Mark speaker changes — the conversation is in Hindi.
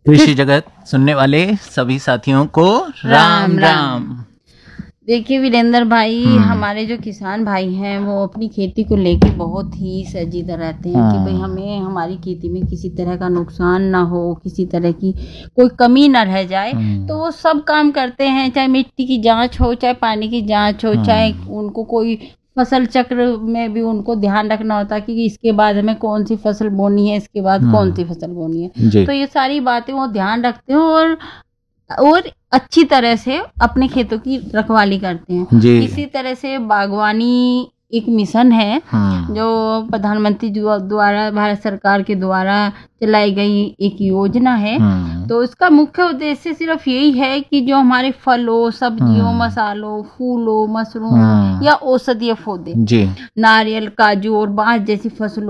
Speaker 1: कृषि जगत सुनने वाले सभी साथियों को राम राम।
Speaker 2: देखिए वीरेंद्र भाई, हमारे जो किसान भाई हैं वो अपनी खेती को लेके बहुत ही संजीदा रहते हैं कि भाई हमें हमारी खेती में किसी तरह का नुकसान ना हो, किसी तरह की कोई कमी ना रह जाए। तो वो सब काम करते हैं, चाहे मिट्टी की जांच हो, चाहे पानी की जांच हो, चाहे उनको कोई फसल चक्र में भी उनको ध्यान रखना होता है कि इसके बाद हमें कौन सी फसल बोनी है, इसके बाद कौन सी फसल बोनी है। तो ये सारी बातें वो ध्यान रखते हैं और अच्छी तरह से अपने खेतों की रखवाली करते हैं। इसी तरह से बागवानी एक मिशन है जो प्रधानमंत्री द्वारा, भारत सरकार के द्वारा चलाई गई एक योजना है। तो इसका मुख्य उद्देश्य सिर्फ यही है कि जो हमारे फलों, सब्जियों, मसालों, फूलों, मशरूम या औषधीय पौधे, नारियल, काजू और बांस जैसी फसलों